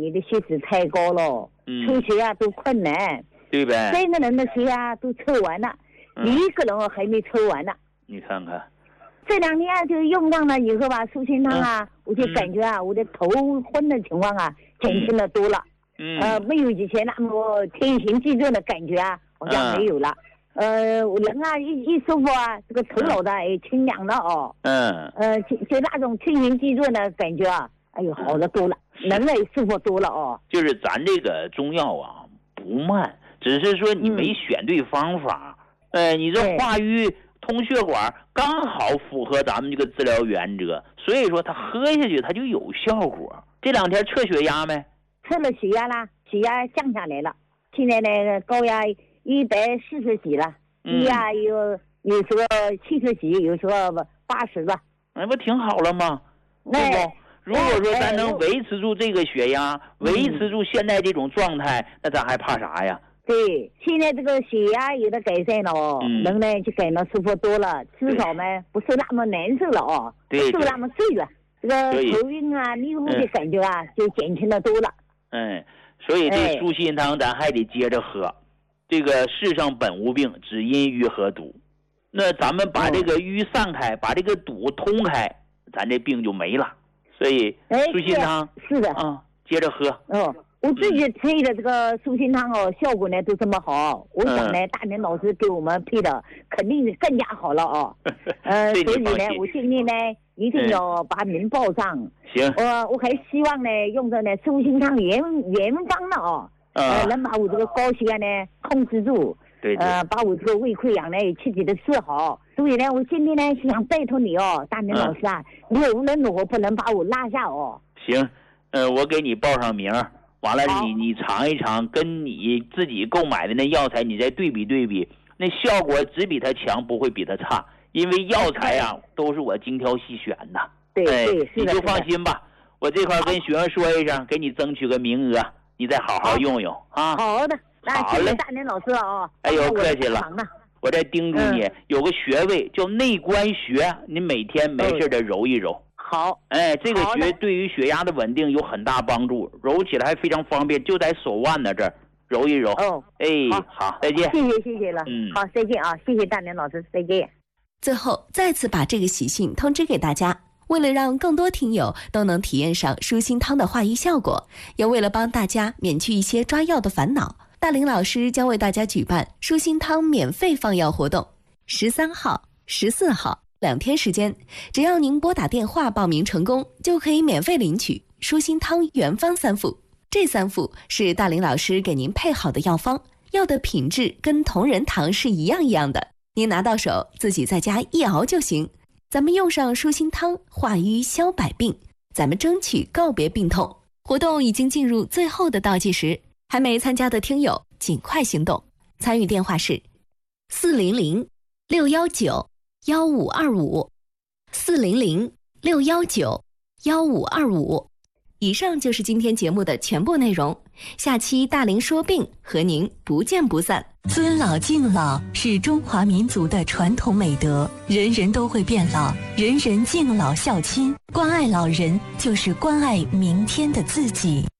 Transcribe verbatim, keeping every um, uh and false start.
你的血脂太高了， 嗯， 抽血啊都困难， 对呗？ 三个人的血啊都抽完了， 嗯、 你一个人还没抽完呢。 你看看， 这两天啊就用上了以后吧，舒心汤啊，嗯、我就感觉啊，我的头昏的情况啊减轻了多了。 嗯， 呃，没有以前那么天旋地转的感觉啊，好像没有了。嗯、呃，我人啊一一舒服啊，这个头脑的也清凉了哦。 嗯。 呃，就就那种天旋地转的感觉啊，哎呦，好的多了，人也舒服多了哦。 就是咱这个中药啊不慢，只是说你没选对方法。嗯、呃，你这化瘀通血管刚好符合咱们这个治疗原则，所以说它喝下去它就有效果。这两天测血压没？ 测了血压啦，血压降下来了，现在那个高压一百四十几了，低压有有时候七十几，有时候八十了， 那不挺好了吗？对不？如果说咱能维持住这个血压，维持住现在这种状态，那咱还怕啥呀？ 对，现在这个血压有的改善了哦，嗯、人呢就感到舒服多了，至少呢不是那么难受了哦，不受那么罪了，这个头晕啊、迷糊的感觉啊、嗯、就减轻了多了。 嗯，所以这舒心汤咱还得接着喝。哎、这个世上本无病，只因淤和堵。那咱们把这个淤散开，嗯、把这个堵通开，咱这病就没了。所以舒心汤、 哎、是的啊、嗯，接着喝。 哦，我自己配的这个舒心汤哦，效果呢都这么好。我想呢，大明老师给我们配的肯定是更加好了哦。呃，所以呢，我今天呢一定要把名报上。 行。 我我还希望呢，用着呢舒心汤原原方的哦， 嗯、 呃，能把我这个高血压呢控制住。 对对。 呃，把我这个胃溃疡呢也彻底的治好。所以呢，我今天呢是想拜托你哦，大明老师啊，嗯、你无论如何不能把我落下哦。 行，呃，我给你报上名，完了你你尝一尝，跟你自己购买的那药材你再对比对比，那效果只比它强，不会比它差，因为药材啊都是我精挑细选的。 对对，是的， 你就放心吧，我这块跟学生说一声，给你争取个名额，你再好好用用啊。 好的，那谢谢大明老师啊。 哎呦，客气了。我再叮嘱你，嗯、有个穴位叫内关穴，你每天没事的揉一揉。嗯、 好， 哎，这个穴对于血压的稳定有很大帮助，揉起来还非常方便，就在手腕的这儿揉一揉。 哦， 哎，好，好，再见。 谢谢谢谢了，嗯，好，再见啊，谢谢大明老师，再见。 最后再次把这个喜讯通知给大家，为了让更多听友都能体验上舒心汤的化瘀效果，也为了帮大家免去一些抓药的烦恼。大林老师将为大家举办舒心汤免费放药活动，十三号、十四号两天时间，只要您拨打电话报名成功，就可以免费领取舒心汤原方三副。这三副是大林老师给您配好的药方，药的品质跟同仁堂是一样一样的，您拿到手自己在家一熬就行。咱们用上舒心汤，化瘀消百病，咱们争取告别病痛。活动已经进入最后的倒计时，还没参加的听友尽快行动，参与电话是四零零六幺九幺五二五，四零零六幺九幺五二五。以上就是今天节目的全部内容，下期大林说病和您不见不散。 尊老敬老是中华民族的传统美德，人人都会变老，人人敬老孝亲，关爱老人就是关爱明天的自己。